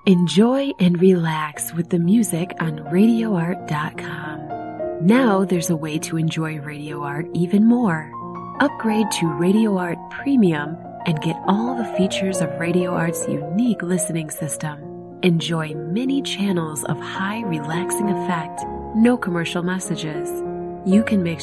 Enjoy and relax with the music on RadioArt.com. Now there's a way to enjoy Radio Art even more. Upgrade to Radio Art Premium and get all the features of Radio Art's unique listening system. Enjoy many channels of high relaxing effect, no commercial messages. You can mix